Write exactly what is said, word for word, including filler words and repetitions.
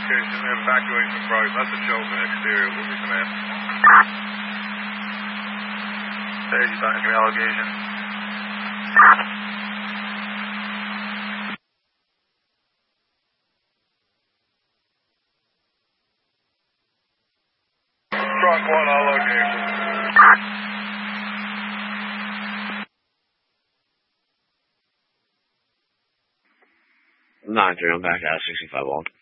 location. Evacuation price. That's a chosen exterior. Will be command. Hey, you talking to me on location? Truck one on location. nine three, I'm back out sixty-five one.